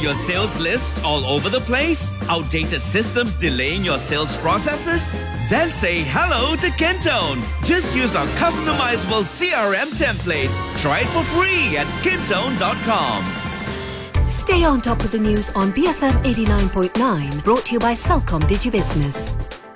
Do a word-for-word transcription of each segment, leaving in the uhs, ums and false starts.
your sales list all over the place? Outdated systems delaying your sales processes? Then say hello to Kintone. Just use our customizable C R M templates. Try it for free at kintone dot com. Stay on top of the news on B F M eighty-nine point nine, brought to you by Celcom DigiBusiness.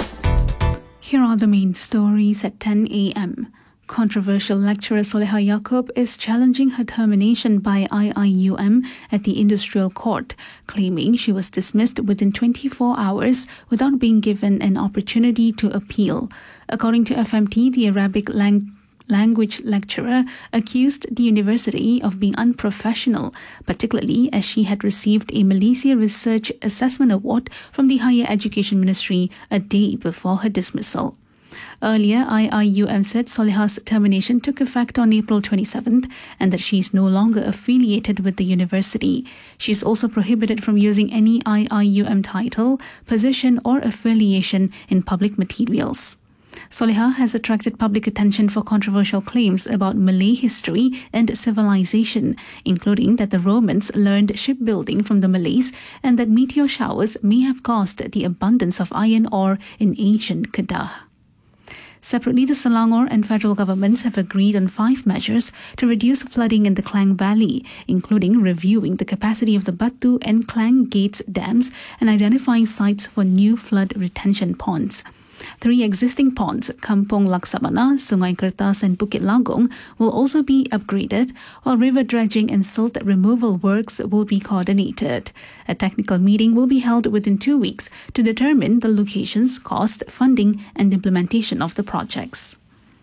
Here are the main stories at ten a.m. Controversial lecturer Soleha Yaakob is challenging her termination by I I U M at the Industrial Court, claiming she was dismissed within twenty-four hours without being given an opportunity to appeal. According to F M T, the Arabic language language lecturer accused the university of being unprofessional, particularly as she had received a Malaysia Research Assessment Award from the Higher Education Ministry a day before her dismissal. Earlier, I I U M said Soleha's termination took effect on April twenty-seventh and that she is no longer affiliated with the university. She is also prohibited from using any I I U M title, position or affiliation in public materials. Soleha has attracted public attention for controversial claims about Malay history and civilization, including that the Romans learned shipbuilding from the Malays and that meteor showers may have caused the abundance of iron ore in ancient Kedah. Separately, the Selangor and federal governments have agreed on five measures to reduce flooding in the Klang Valley, including reviewing the capacity of the Batu and Klang Gates dams and identifying sites for new flood retention ponds. Three existing ponds, Kampung Laksamana, Sungai Kertas and Bukit Lagong, will also be upgraded, while river dredging and silt removal works will be coordinated. A technical meeting will be held within two weeks to determine the locations, cost, funding and implementation of the projects.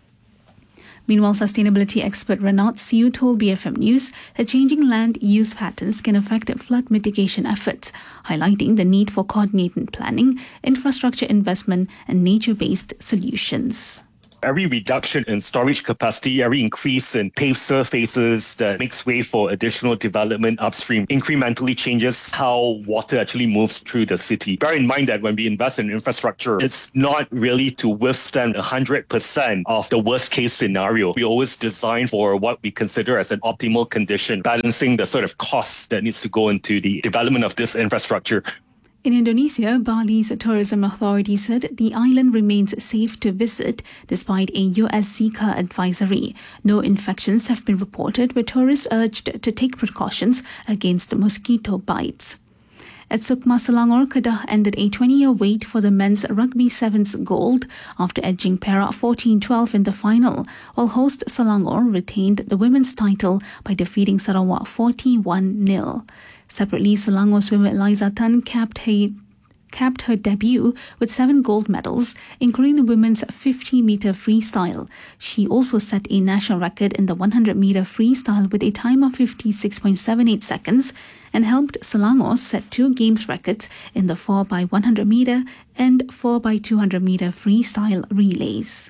Meanwhile, sustainability expert Renaud Siu told B F M News that changing land use patterns can affect flood mitigation efforts, highlighting the need for coordinated planning, infrastructure investment and nature-based solutions. Every reduction in storage capacity, every increase in paved surfaces that makes way for additional development upstream incrementally changes how water actually moves through the city. Bear in mind that when we invest in infrastructure, it's not really to withstand one hundred percent of the worst case scenario. We always design for what we consider as an optimal condition, balancing the sort of costs that needs to go into the development of this infrastructure. In Indonesia, Bali's tourism authority said the island remains safe to visit despite a U S Zika advisory. No infections have been reported, with tourists urged to take precautions against mosquito bites. At Sukma Selangor, Kedah ended a twenty-year wait for the men's rugby sevens gold after edging Perak fourteen twelve in the final, while host Selangor retained the women's title by defeating Sarawak forty-one nil. Separately, Selangor swimmer Eliza Tan capped her, capped her debut with seven gold medals, including the women's fifty metre freestyle. She also set a national record in the one hundred metre freestyle with a time of fifty-six point seven eight seconds and helped Selangor set two games records in the four by one hundred metre and four by two hundred metre freestyle relays.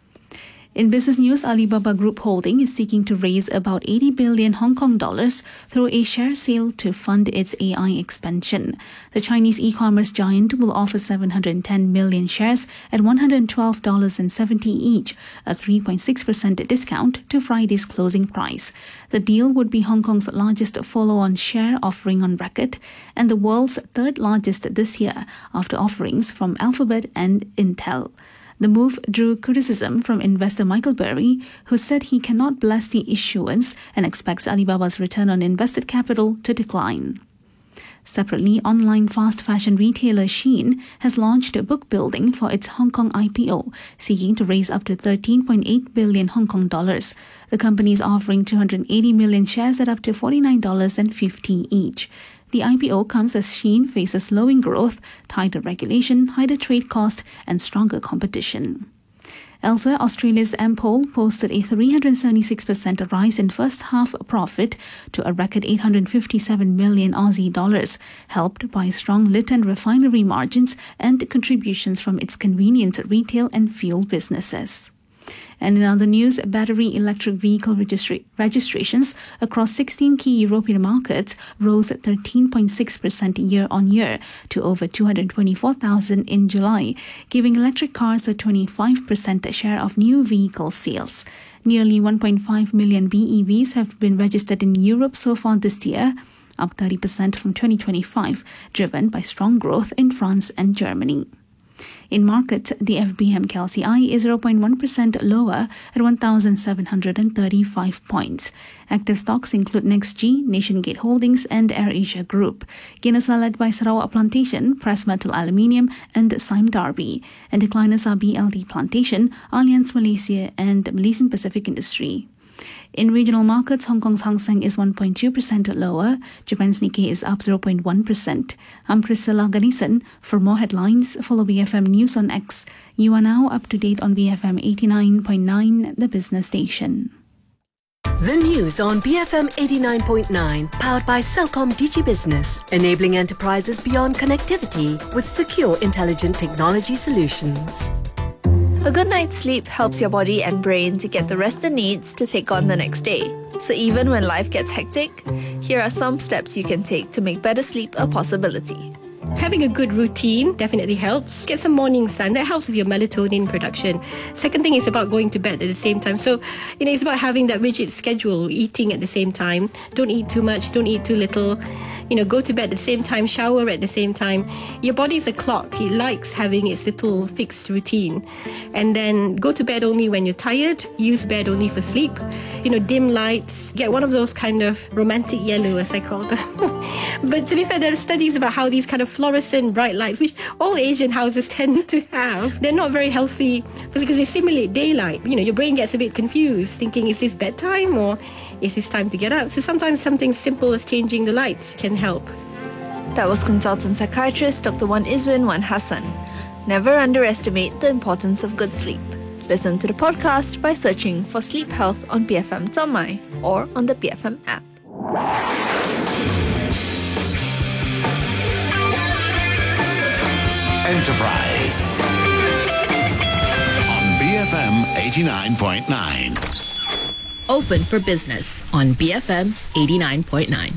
In business news, Alibaba Group Holding is seeking to raise about eighty billion Hong Kong dollars through a share sale to fund its A I expansion. The Chinese e-commerce giant will offer seven hundred ten million shares at one hundred twelve dollars and seventy cents each, a three point six percent discount to Friday's closing price. The deal would be Hong Kong's largest follow-on share offering on record and the world's third largest this year after offerings from Alphabet and Intel. The move drew criticism from investor Michael Burry, who said he cannot bless the issuance and expects Alibaba's return on invested capital to decline. Separately, online fast fashion retailer Shein has launched a book building for its Hong Kong I P O, seeking to raise up to thirteen point eight billion Hong Kong dollars. The company is offering two hundred eighty million shares at up to forty-nine dollars and fifty cents each. The I P O comes as Shein faces slowing growth, tighter regulation, higher trade cost, and stronger competition. Elsewhere, Australia's Ampol posted a three hundred seventy-six percent rise in first half profit to a record eight hundred fifty-seven million Aussie dollars, helped by strong lit and refinery margins and contributions from its convenience retail and fuel businesses. And in other news, battery electric vehicle registra- registrations across sixteen key European markets rose thirteen point six percent year-on-year to over two hundred twenty-four thousand in July, giving electric cars a twenty-five percent share of new vehicle sales. Nearly one point five million B E Vs have been registered in Europe so far this year, up thirty percent from twenty twenty-five, driven by strong growth in France and Germany. In markets, the F B M K L C I is zero point one percent lower at one thousand seven hundred thirty-five points. Active stocks include NextG, NationGate Holdings and AirAsia Group. Gainers are led by Sarawak Plantation, Pressmetal Aluminium and Sime Darby. And decliners are B L D Plantation, Allianz Malaysia and Malaysian Pacific Industry. In regional markets, Hong Kong's Hang Seng is one point two percent lower. Japan's Nikkei is up zero point one percent. I'm Priscilla Ganesan. For more headlines, follow B F M News on X. You are now up to date on B F M eighty-nine point nine, the business station. The news on B F M eighty-nine point nine, powered by Celcom Digi Business, enabling enterprises beyond connectivity with secure, intelligent technology solutions. A good night's sleep helps your body and brain to get the rest it needs to take on the next day. So even when life gets hectic, here are some steps you can take to make better sleep a possibility. Having a good routine definitely helps. Get some morning sun. That helps with your melatonin production. Second thing is about going to bed at the same time. So, you know, it's about having that rigid schedule, eating at the same time. Don't eat too much, don't eat too little. You know, go to bed at the same time, shower at the same time. Your body's a clock. It likes having its little fixed routine. And then go to bed only when you're tired. Use bed only for sleep. You know, dim lights. Get one of those kind of romantic yellow, as I call them. But to be fair, there are studies about how these kind of fluorescent bright lights, which all Asian houses tend to have, they're not very healthy because they simulate daylight. You know, your brain gets a bit confused, thinking, is this bedtime or is this time to get up? So sometimes something simple as changing the lights can help. That was consultant psychiatrist Doctor Wan Izwin Wan Hassan. Never underestimate the importance of good sleep. Listen to the podcast by searching for Sleep Health on B F M dot my or on the B F M app. Enterprise on B F M eighty-nine point nine. Open for Business on B F M eighty-nine point nine.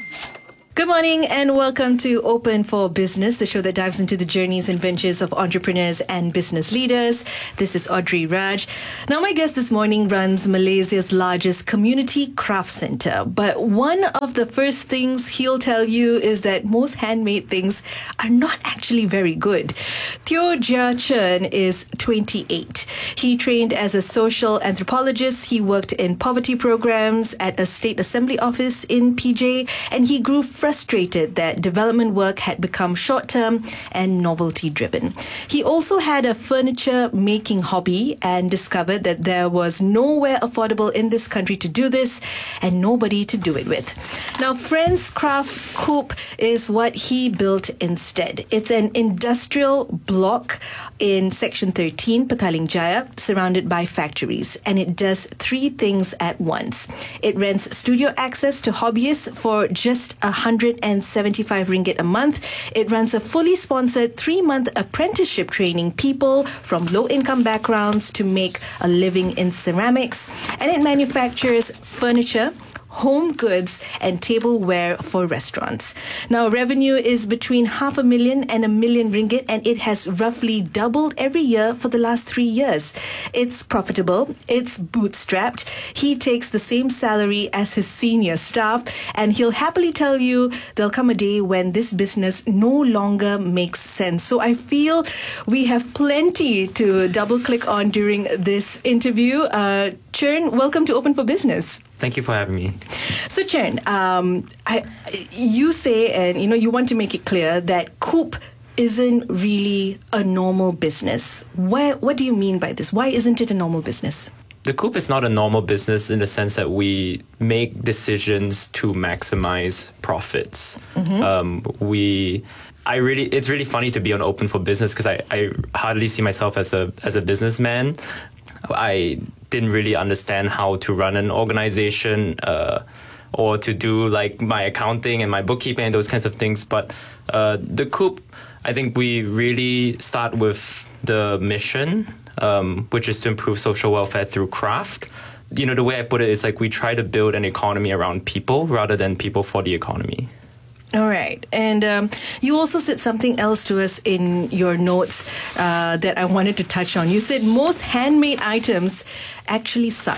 Good morning and welcome to Open for Business, the show that dives into the journeys and ventures of entrepreneurs and business leaders. This is Audrey Raj. Now, my guest this morning runs Malaysia's largest community craft centre. But one of the first things he'll tell you is that most handmade things are not actually very good. Teo Jia Chen is twenty-eight. He trained as a social anthropologist. He worked in poverty programs at a state assembly office in P J, and he grew frustrated that development work had become short-term and novelty-driven. He also had a furniture-making hobby and discovered that there was nowhere affordable in this country to do this and nobody to do it with. Now, Friends Craft Coop is what he built instead. It's an industrial block in Section thirteen, Petaling Jaya, surrounded by factories, and it does three things at once. It rents studio access to hobbyists for just a one hundred seventy-five ringgit a month. It runs a fully sponsored three-month apprenticeship training people from low-income backgrounds to make a living in ceramics. And it manufactures furniture, home goods and tableware for restaurants. Now, revenue is between half a million and a million ringgit, and it has roughly doubled every year for the last three years. It's profitable. It's bootstrapped. He takes the same salary as his senior staff, and he'll happily tell you there'll come a day when this business no longer makes sense. So I feel we have plenty to double click on during this interview. Uh, Chern, welcome to Open for Business. Thank you for having me. So, Chern, um, I, you say, and you know, you want to make it clear that Coop isn't really a normal business. Why, what do you mean by this? Why isn't it a normal business? The Coop is not a normal business in the sense that we make decisions to maximize profits. Mm-hmm. Um, we, I really, it's really funny to be on Open for Business because I, I hardly see myself as a as a businessman. I didn't really understand how to run an organization uh, or to do like my accounting and my bookkeeping and those kinds of things. But uh, the Coop, I think we really start with the mission, um, which is to improve social welfare through craft. You know, the way I put it is like we try to build an economy around people rather than people for the economy. All right. And um, you also said something else to us in your notes uh, that I wanted to touch on. You said most handmade items actually suck.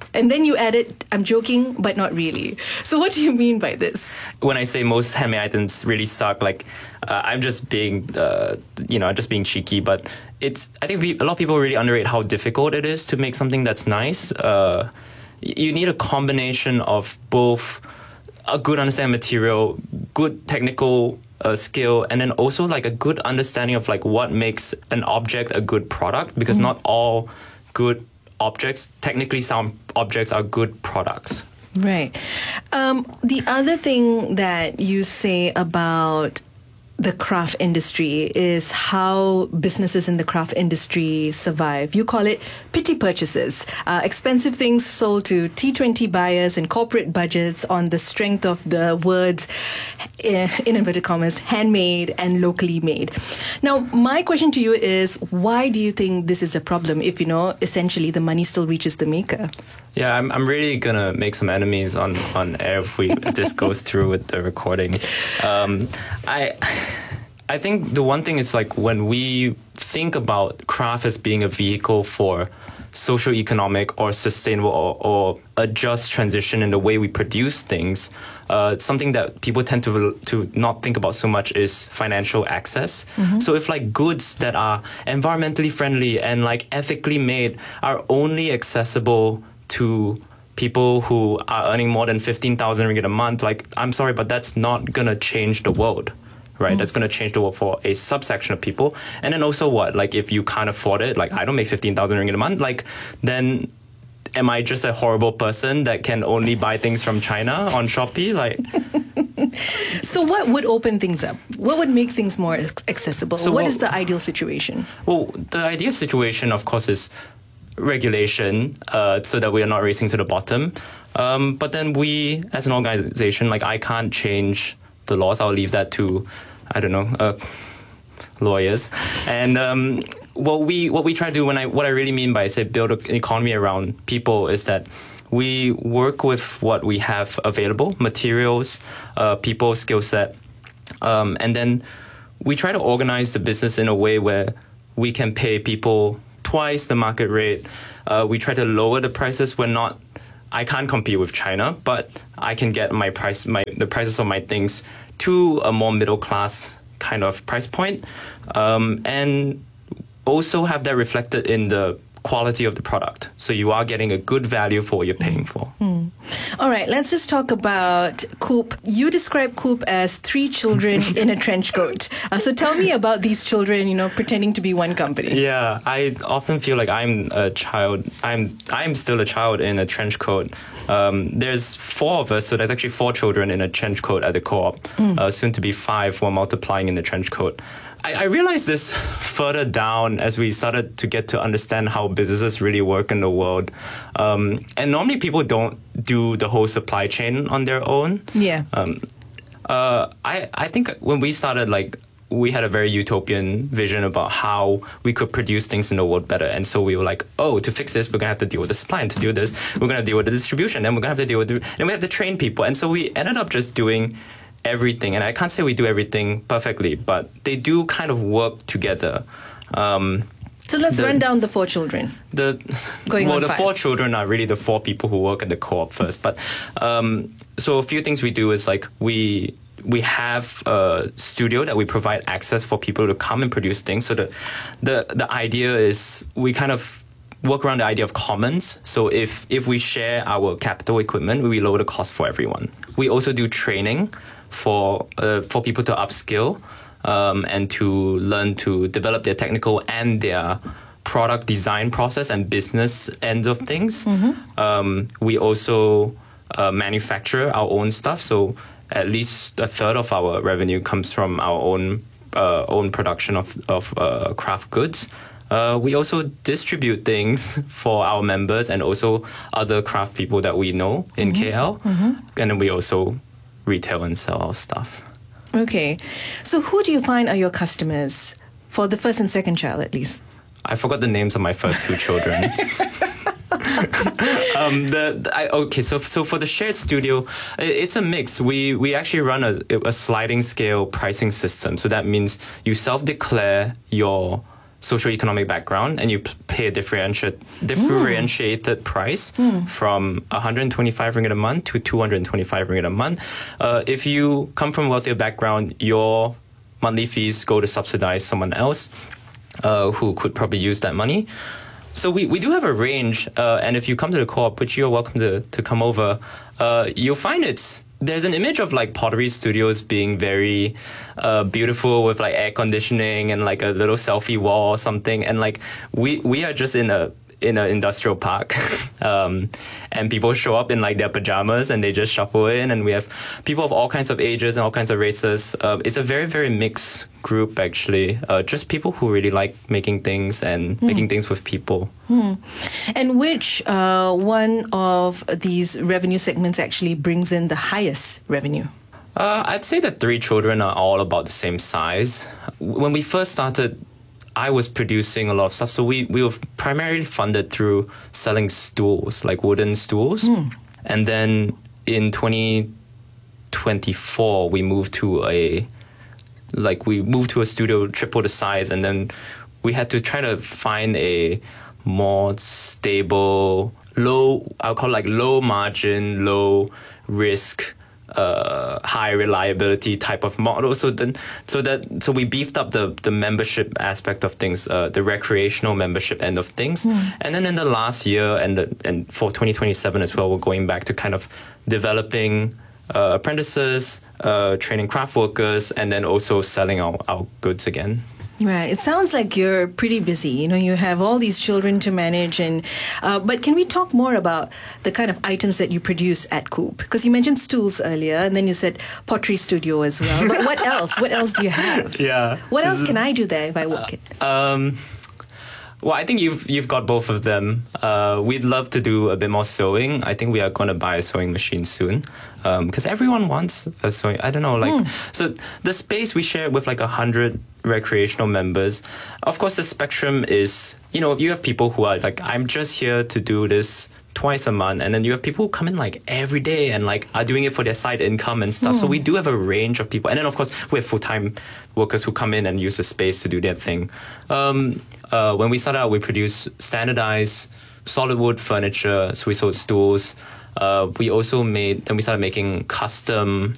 And then you added, I'm joking, but not really. So what do you mean by this? When I say most handmade items really suck, like uh, I'm just being, uh, you know, just being cheeky. But it's, I think we, a lot of people really underrate how difficult it is to make something that's nice. Uh, you need a combination of both a good understanding of material, good technical uh, skill, and then also like a good understanding of like what makes an object a good product. Because mm. not all good objects, technically sound objects, are good products. Right. Um, the other thing that you say about the craft industry is how businesses in the craft industry survive. You call it pity purchases, uh, expensive things sold to T twenty buyers and corporate budgets on the strength of the words, in inverted commas, handmade and locally made. Now, my question to you is, why do you think this is a problem if, you know, essentially the money still reaches the maker? Yeah, I'm I'm really gonna make some enemies on, on air if we if this goes through with the recording. Um, I I think the one thing is like when we think about craft as being a vehicle for socio-economic or sustainable or, or a just transition in the way we produce things, uh, something that people tend to to not think about so much is financial access. Mm-hmm. So if like goods that are environmentally friendly and like ethically made are only accessible to people who are earning more than fifteen thousand ringgit a month, like, I'm sorry, but that's not going to change the world, right? Mm. That's going to change the world for a subsection of people. And then also what? Like, if you can't afford it, like, I don't make fifteen thousand ringgit a month, like, then am I just a horrible person that can only buy things from China on Shopee? Like, so what would open things up? What would make things more accessible? So what, what is the ideal situation? Well, the ideal situation, of course, is regulation, uh, so that we are not racing to the bottom. Um, but then we, as an organization, like, I can't change the laws. I'll leave that to, I don't know, uh, lawyers. And um, what we what we try to do, when I what I really mean by say build an economy around people, is that we work with what we have available, materials, uh, people, skill set, um, and then we try to organize the business in a way where we can pay people twice the market rate. Uh, we try to lower the prices. We're not, I can't compete with China, but I can get my price, my the prices of my things to a more middle class kind of price point, um, and also have that reflected in the quality of the product. So you are getting a good value for what you're paying for. Mm. All right, let's just talk about Coop. You describe Coop as three children in a trench coat. Uh, so tell me about these children, you know, pretending to be one company. Yeah, I often feel like I'm a child. I'm I'm still a child in a trench coat. Um, there's four of us, so there's actually four children in a trench coat at the co-op. Mm. Uh, soon to be five while multiplying in the trench coat. I, I realized this further down as we started to get to understand how businesses really work in the world. Um, and normally people don't do the whole supply chain on their own. Yeah. Um, uh, I, I think when we started, like, we had a very utopian vision about how we could produce things in the world better. And so we were like, oh, to fix this, we're going to have to deal with the supply. And to do this, we're going to deal with the distribution. And we're going to have to deal with the, and we have to train people. And so we ended up just doing everything. And I can't say we do everything perfectly, but they do kind of work together. Um, so let's the, run down the four children. The Going well, on the five. four children are really the four people who work at the co-op first. But um, so a few things we do is like we we have a studio that we provide access for people to come and produce things. So the the the idea is we kind of work around the idea of commons. So if if we share our capital equipment, we lower the cost for everyone. We also do training for uh, for people to upskill um, and to learn to develop their technical and their product design process and business end of things. Mm-hmm. Um, we also uh, manufacture our own stuff. So at least a third of our revenue comes from our own uh, own production of, of uh, craft goods. Uh, we also distribute things for our members and also other craft people that we know in mm-hmm. K L. Mm-hmm. And then we also retail and sell our stuff. Okay. So who do you find are your customers for the first and second child, at least? I forgot the names of my first two children. um, the, the I, okay, so so for the shared studio, it's a mix. We we actually run a, a sliding scale pricing system. So that means you self-declare your socioeconomic background, and you p- pay a differentiated differentiated mm. price mm. from one hundred twenty-five ringgit a month to two hundred twenty-five ringgit a month. Uh, if you come from a wealthier background, your monthly fees go to subsidize someone else uh, who could probably use that money. So we, we do have a range, uh, and if you come to the co-op, which you're welcome to, to come over, uh, you'll find it's there's an image of like Pottery Studios being very uh, beautiful with like air conditioning and like a little selfie wall or something, and like we we are just in a in an industrial park, um, and people show up in like their pajamas and they just shuffle in, and we have people of all kinds of ages and all kinds of races. Uh, it's a very, very mixed group, actually. Uh, just people who really like making things and mm. making things with people. Mm. And which uh, one of these revenue segments actually brings in the highest revenue? Uh, I'd say the three children are all about the same size. When we first started, I was producing a lot of stuff. So we, we were primarily funded through selling stools, like wooden stools. Mm. And then in twenty twenty-four, we moved to a, like we moved to a studio triple the size. And then we had to try to find a more stable, low, I'll call it like low margin, low risk, uh high reliability type of model. So then so that so we beefed up the the membership aspect of things, uh the recreational membership end of things. Mm. And then in the last year and the and for twenty twenty-seven as well, we're going back to kind of developing uh apprentices, uh training craft workers, and then also selling our, our goods again. Right. It sounds like you're pretty busy. You know, you have all these children to manage. And uh, but can we talk more about the kind of items that you produce at Coop? Because you mentioned stools earlier, and then you said Pottery Studio as well. But what else? What else do you have? Yeah. What else can I do there if I walk in? Uh, um, well, I think you've you've got both of them. Uh, we'd love to do a bit more sewing. I think we are going to buy a sewing machine soon. Because um, everyone wants a sewing. I don't know, like, mm. so the space we share with like a hundred recreational members. Of course, the spectrum is, you know, you have people who are like, I'm just here to do this twice a month, and then you have people who come in like every day and like are doing it for their side income and stuff. Mm. So we do have a range of people, and then of course we have full-time workers who come in and use the space to do their thing. Um, uh, when we started out, we produced standardized solid wood furniture, so we sold stools. Uh, we also made, then we started making custom,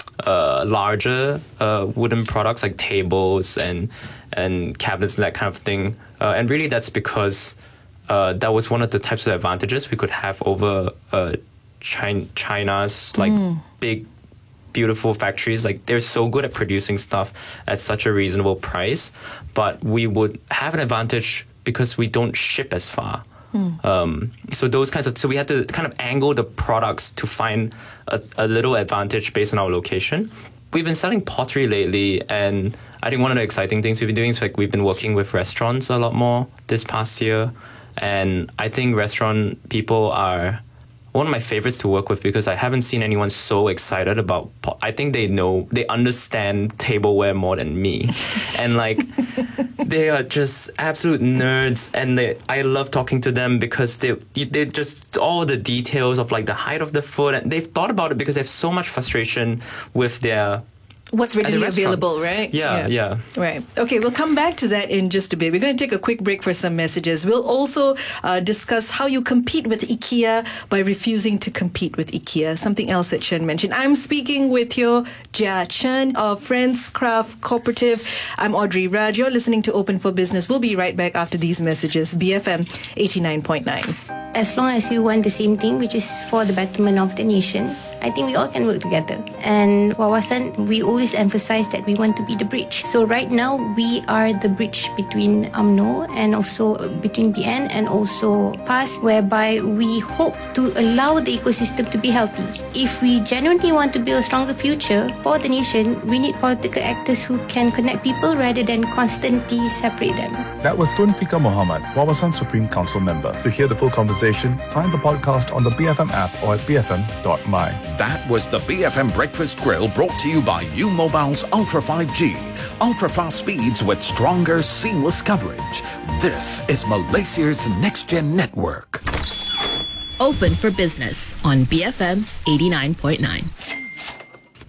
uh, larger uh, wooden products like tables and and cabinets and that kind of thing. Uh, and really, that's because uh, that was one of the types of advantages we could have over uh, China, China's like mm. big, beautiful factories. Like they're so good at producing stuff at such a reasonable price, but we would have an advantage because we don't ship as far. Mm. Um, so those kinds of, so we had to kind of angle the products to find a, a little advantage based on our location. We've been selling pottery lately, and I think one of the exciting things we've been doing is like we've been working with restaurants a lot more this past year, and I think restaurant people are one of my favorites to work with because I haven't seen anyone so excited about pot. I think they know, they understand tableware more than me. And like, they are just absolute nerds, and they, I love talking to them because they, they just, all the details of like the height of the foot, and they've thought about it because they have so much frustration with their what's readily available, right? Yeah, yeah, yeah. Right. Okay, we'll come back to that in just a bit. We're going to take a quick break for some messages. We'll also uh, discuss how you compete with IKEA by refusing to compete with IKEA, something else that Chen mentioned. I'm speaking with Teo Jia Chen of Friends Craft Cooperative. I'm Audrey Raj. You're listening to Open for Business. We'll be right back after these messages. B F M eighty-nine point nine. As long as you want the same thing, which is for the betterment of the nation, I think we all can work together. And Wawasan, we always emphasize that we want to be the bridge. So right now, we are the bridge between U M N O and also between B N and also P A S, whereby we hope to allow the ecosystem to be healthy. If we genuinely want to build a stronger future for the nation, we need political actors who can connect people rather than constantly separate them. That was Tun Fika Mohammed, Wawasan Supreme Council member. To hear the full conversation, find the podcast on the B F M app or at b f m dot m y. That was the B F M Breakfast Grill, brought to you by U Mobile's Ultra five G. Ultra fast speeds with stronger, seamless coverage. This is Malaysia's next-gen network. Open for Business on B F M eighty-nine point nine.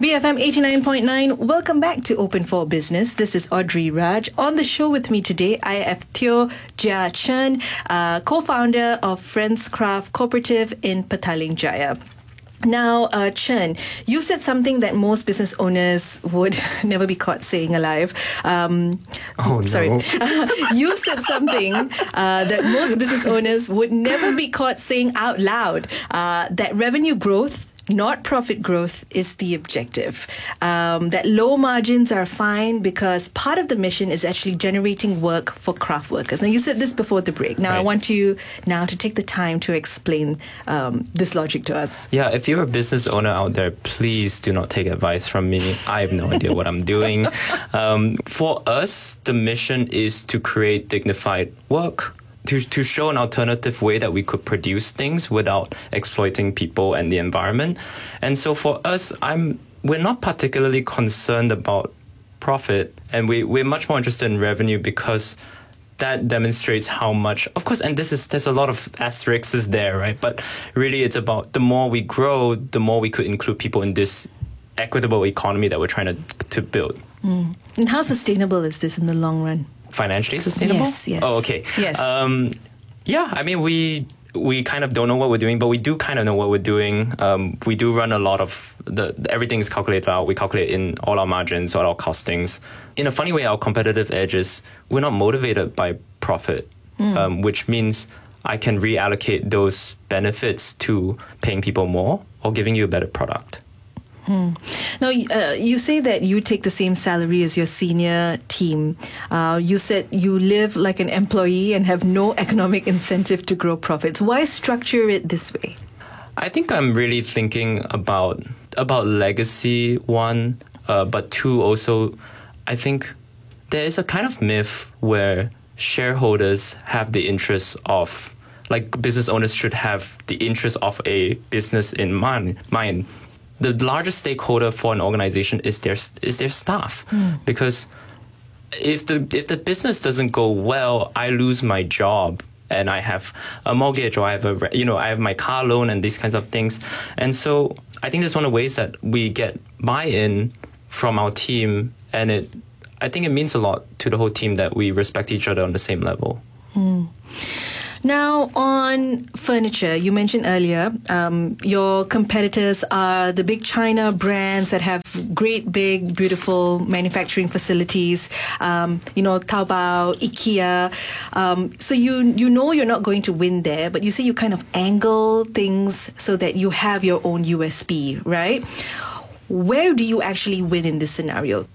B F M eighty-nine point nine, welcome back to Open for Business. This is Audrey Raj. On the show with me today, I have Teo Jia Chen, uh, co-founder of Friends Craft Cooperative in Petaling Jaya. Now, uh, Chen, you said something that most business owners would never be caught saying alive. Um, oh, no. Sorry. You said something uh, that most business owners would never be caught saying out loud, uh, that revenue growth, not profit growth, is the objective. Um, that low margins are fine because part of the mission is actually generating work for craft workers. Now, you said this before the break. Now, right. I want you now to take the time to explain um, this logic to us. Yeah, if you're a business owner out there, please do not take advice from me. I have no idea what I'm doing. Um, for us, the mission is to create dignified work. To, to show an alternative way that we could produce things without exploiting people and the environment. And so for us, I'm we're not particularly concerned about profit, and we, we're much more interested in revenue because that demonstrates how much, of course, and this is there's a lot of asterisks there, right? But really it's about the more we grow, the more we could include people in this equitable economy that we're trying to, to build. Mm. And how sustainable is this in the long run? Financially sustainable? Yes, yes. Oh, okay. Yes. Um, yeah, I mean, we we kind of don't know what we're doing, but we do kind of know what we're doing. Um, we do run a lot of, the everything is calculated out. We calculate in all our margins, all our costings. In a funny way, our competitive edge is we're not motivated by profit, mm. um, which means I can reallocate those benefits to paying people more or giving you a better product. Hmm. Now, uh, you say that you take the same salary as your senior team. Uh, you said you live like an employee and have no economic incentive to grow profits. Why structure it this way? I think I'm really thinking about about legacy, one, uh, but two, also, I think there is a kind of myth where shareholders have the interest of, like business owners should have the interest of a business in mind. mind. The largest stakeholder for an organization is their is their staff, mm. because if the if the business doesn't go well, I lose my job and I have a mortgage or I have a you know I have my car loan and these kinds of things, and so I think that's one of the ways that we get buy-in from our team, and it I think it means a lot to the whole team that we respect each other on the same level. Mm. Now, on furniture, you mentioned earlier, um, your competitors are the big China brands that have great, big, beautiful manufacturing facilities, um, you know, Taobao, IKEA. Um, so you you know you're not going to win there, but you say you kind of angle things so that you have your own U S P, right? Where do you actually win in this scenario?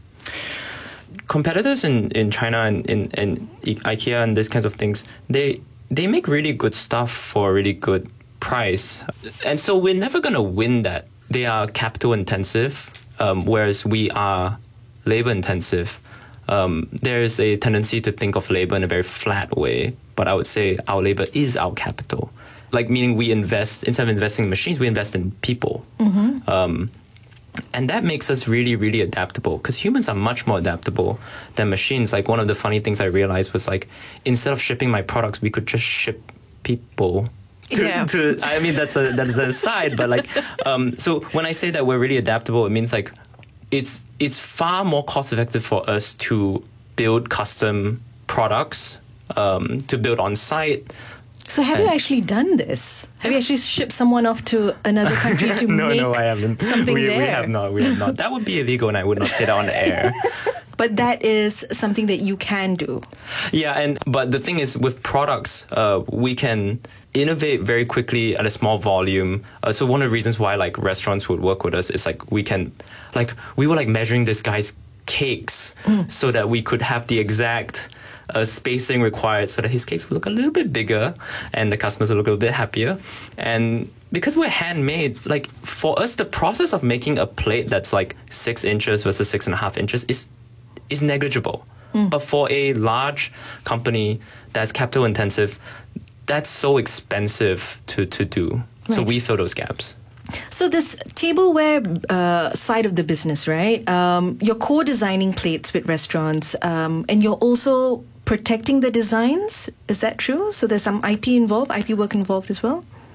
Competitors in, in China and in, in IKEA and these kinds of things, they... They make really good stuff for a really good price. And so we're never going to win that. They are capital intensive, um, whereas we are labor intensive. Um, there is a tendency to think of labor in a very flat way, but I would say our labor is our capital. Like, meaning we invest, instead of investing in machines, we invest in people. Mm-hmm. Um, and that makes us really, really adaptable, because humans are much more adaptable than machines. Like, one of the funny things I realized was, like, instead of shipping my products, we could just ship people. To, yeah. to, I mean, that's a that's an aside, but like, um, so when I say that we're really adaptable, it means like, it's it's far more cost effective for us to build custom products, um, to build on site. So have and you actually done this? Have you actually shipped someone off to another country to no, make no, I haven't. something we, there? We have not. We have not. That would be illegal, and I would not say that on the air. But that is something that you can do. Yeah, and but the thing is, with products, uh, we can innovate very quickly at a small volume. Uh, so one of the reasons why like restaurants would work with us is like we can, like we were like measuring this guy's cakes mm. so that we could have the exact uh, spacing required so that his cakes would look a little bit bigger and the customers would look a little bit happier. And because we're handmade, like for us, the process of making a plate that's like six inches versus six and a half inches is is negligible. Mm. But for a large company that's capital intensive, that's so expensive to, to do. Right. So we fill those gaps. So this tableware uh, side of the business, right? Um, you're co-designing plates with restaurants, um, and you're also protecting the designs. Is that true? So there's some I P involved, I P work involved as well?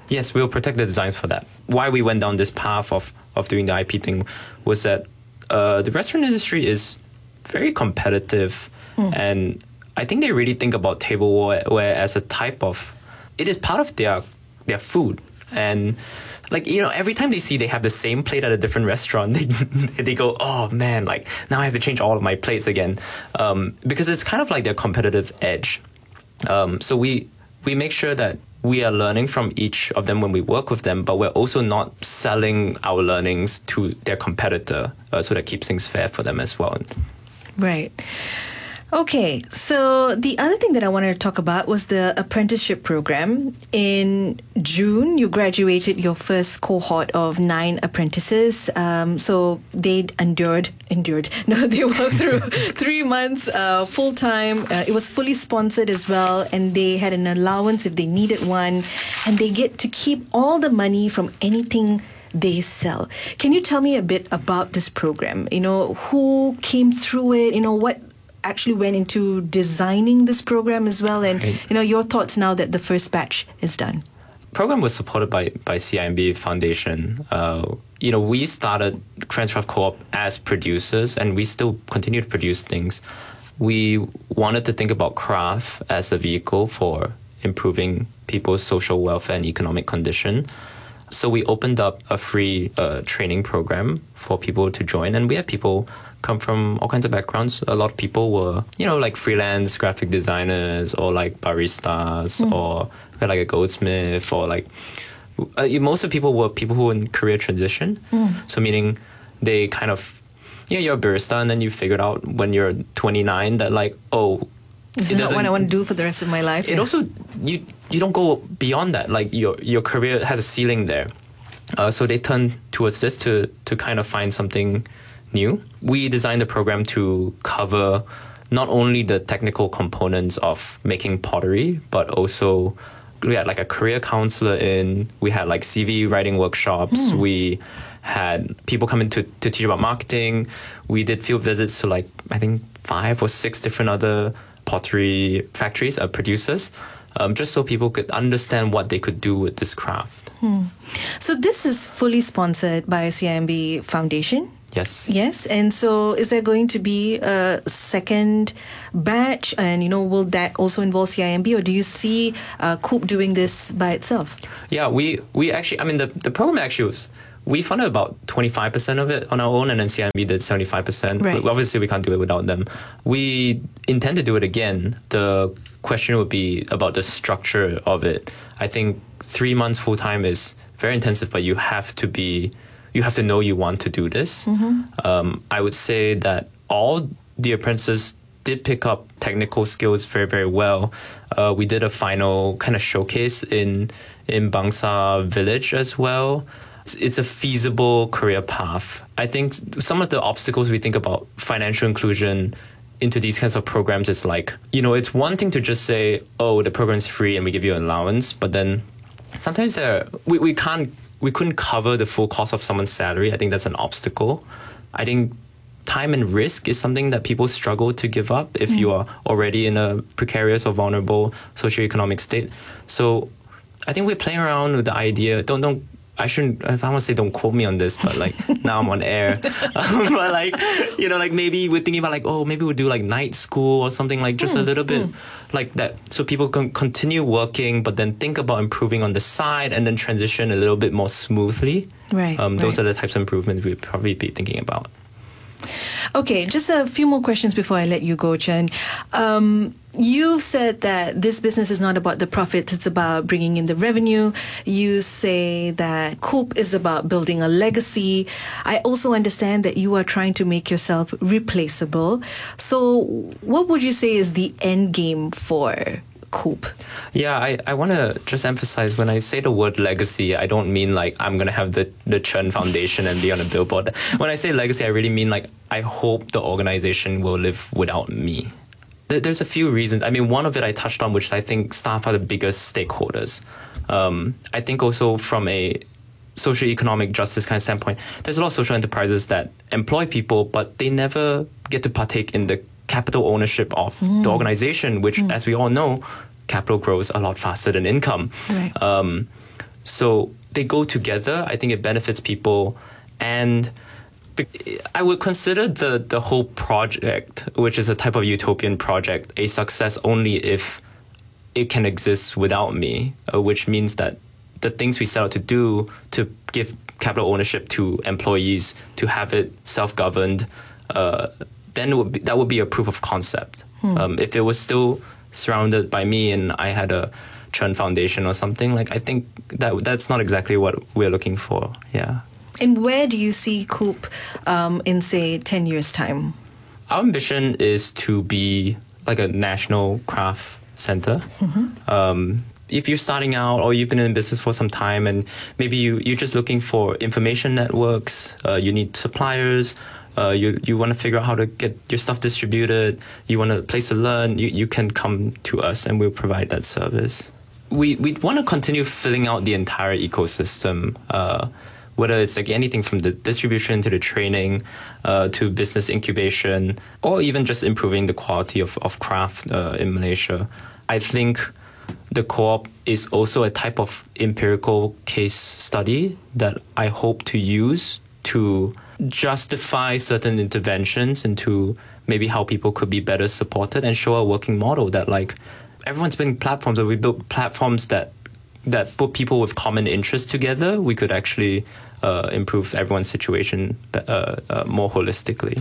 Yes, we'll protect the designs for that. Why we went down this path of, of doing the I P thing was that uh, the restaurant industry is very competitive, mm. and I think they really think about tableware as a type of, it is part of their their food. And like, you know, every time they see they have the same plate at a different restaurant, they they go, oh man, like now I have to change all of my plates again, um, because it's kind of like their competitive edge. Um, so we we make sure that we are learning from each of them when we work with them, but we're also not selling our learnings to their competitor, uh, so that keeps things fair for them as well. Right. Okay, so the other thing that I wanted to talk about was the apprenticeship program. In June, you graduated your first cohort of nine apprentices. Um, so they endured, endured, no, they worked through three months uh, full-time. Uh, it was fully sponsored as well, and they had an allowance if they needed one, and they get to keep all the money from anything they sell. Can you tell me a bit about this program? You know, who came through it? You know, what actually went into designing this program as well, and right. you know, your thoughts now that the first batch is done. Program was supported by by C I M B Foundation. Uh, you know, we started Craftscraft Co-op as producers, and we still continue to produce things. We wanted to think about craft as a vehicle for improving people's social welfare and economic condition. So we opened up a free uh, training program for people to join, and we had people come from all kinds of backgrounds. A lot of people were, you know, like freelance graphic designers, or like baristas, mm. or like a goldsmith, or like uh, most of the people were people who were in career transition. Mm. So meaning they kind of, yeah, you're a barista, and then you figured out when you're twenty-nine that like, oh, this is not what I want to do for the rest of my life. It yeah. also, you you don't go beyond that. Like your your career has a ceiling there. Uh, so they turned towards this to to kind of find something new. We designed the program to cover not only the technical components of making pottery, but also we had like a career counselor in, we had like C V writing workshops, hmm. we had people come in to, to teach about marketing, we did field visits to like, I think five or six different other pottery factories, uh, producers, um, just so people could understand what they could do with this craft. Hmm. So this is fully sponsored by C I M B Foundation? Yes. Yes. And so is there going to be a second batch? And, you know, will that also involve C I M B, or do you see uh, Coop doing this by itself? Yeah, we, we actually, I mean, the, the program actually was, we funded about twenty-five percent of it on our own, and then C I M B did seventy-five percent. Right. Obviously, we can't do it without them. We intend to do it again. The question would be about the structure of it. I think three months full-time is very intensive, but you have to be... You have to know you want to do this. Mm-hmm. Um, I would say that all the apprentices did pick up technical skills very, very well. Uh, we did a final kind of showcase in in Bangsa Village as well. It's, it's a feasible career path. I think some of the obstacles we think about financial inclusion into these kinds of programs is like, you know, it's one thing to just say, oh, the program's free and we give you an allowance, but then sometimes there we, we can't We couldn't cover the full cost of someone's salary. I think that's an obstacle. I think time and risk is something that people struggle to give up if mm. you are already in a precarious or vulnerable socioeconomic state. So I think we're playing around with the idea. Don't, don't, I shouldn't, if I want to say don't quote me on this, but like now I'm on air. Um, but like, you know, like maybe we're thinking about like, oh, maybe we'll do like night school or something like just mm. a little bit mm. like that. So people can continue working, but then think about improving on the side and then transition a little bit more smoothly. Right. Um, those right. are the types of improvements we'd probably be thinking about. Okay, just a few more questions before I let you go, Chen. Um, you said that this business is not about the profits, it's about bringing in the revenue. You say that Coop is about building a legacy. I also understand that you are trying to make yourself replaceable. So what would you say is the end game for Coop? Yeah, I, I want to just emphasize when I say the word legacy, I don't mean like I'm going to have the, the Chen Foundation and be on a billboard. When I say legacy, I really mean like I hope the organization will live without me. There, there's a few reasons. I mean, one of it I touched on, which I think staff are the biggest stakeholders. Um, I think also from a socioeconomic justice kind of standpoint, there's a lot of social enterprises that employ people, but they never get to partake in the capital ownership of mm. the organization, which, mm. as we all know, capital grows a lot faster than income. Right. Um, So they go together. I think it benefits people. And I would consider the, the whole project, which is a type of utopian project, a success only if it can exist without me, uh, which means that the things we set out to do to give capital ownership to employees, to have it self-governed, uh, then it would be, that would be a proof of concept. Hmm. Um, if it was still surrounded by me and I had a Churn Foundation or something, like I think that that's not exactly what we're looking for. Yeah. And where do you see Coop um, in, say, ten years' time? Our ambition is to be like a national craft center. Mm-hmm. Um, if you're starting out or you've been in business for some time and maybe you, you're just looking for information networks, uh, you need suppliers, uh, you you want to figure out how to get your stuff distributed, you want a place to learn, you, you can come to us and we'll provide that service. We we want to continue filling out the entire ecosystem, uh, whether it's like anything from the distribution to the training, uh, to business incubation, or even just improving the quality of, of craft uh, in Malaysia. I think the co-op is also a type of empirical case study that I hope to use to justify certain interventions into maybe how people could be better supported and show a working model that like everyone's building platforms, that we built platforms that that put people with common interests together, we could actually uh, improve everyone's situation uh, uh, more holistically.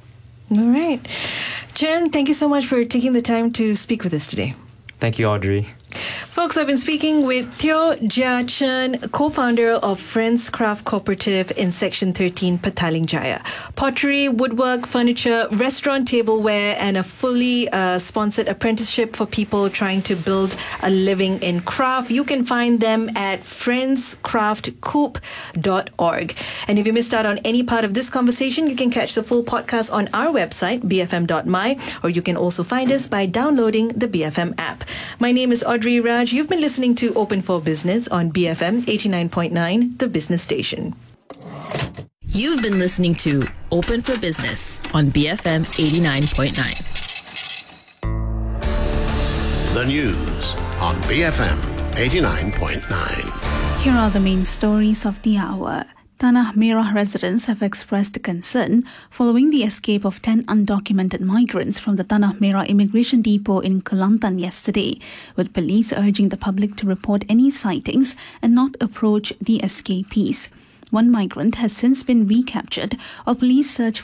All right. Chen, thank you so much for taking the time to speak with us today. Thank you, Audrey. Folks, I've been speaking with Teo Jia Chen, co-founder of Friends Craft Cooperative in Section thirteen, Petaling Jaya. Pottery, woodwork, furniture, restaurant tableware, and a fully uh, sponsored apprenticeship for people trying to build a living in craft. You can find them at friends craft coop dot org. And if you missed out on any part of this conversation, you can catch the full podcast on our website, b f m dot m y, or you can also find us by downloading the B F M app. My name is Audrey Raj. You've been listening to Open for Business on B F M eighty-nine point nine, the business station. You've been listening to Open for Business on B F M eighty-nine point nine. The news on B F M eighty-nine point nine. Here are the main stories of the hour. Tanah Merah residents have expressed concern following the escape of ten undocumented migrants from the Tanah Merah immigration depot in Kelantan yesterday, with police urging the public to report any sightings and not approach the escapees. One migrant has since been recaptured while police search